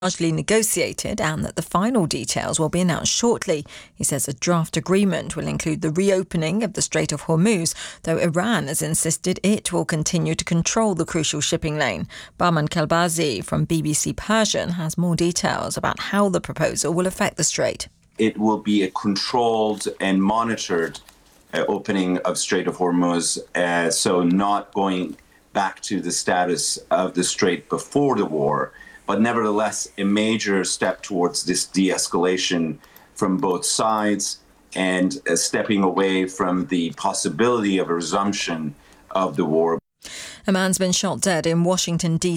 largely negotiated and that the final details will be announced shortly. He says a draft agreement will include the reopening of the Strait of Hormuz, though Iran has insisted it will continue to control the crucial shipping lane. Bahman Kalbazi from BBC Persian has more details about how the proposal will affect the strait. It will be a controlled and monitored opening of Strait of Hormuz, so not going back to the status of the strait before the war, but nevertheless a major step towards this de-escalation from both sides and stepping away from the possibility of a resumption of the war. A man's been shot dead in Washington, D.C.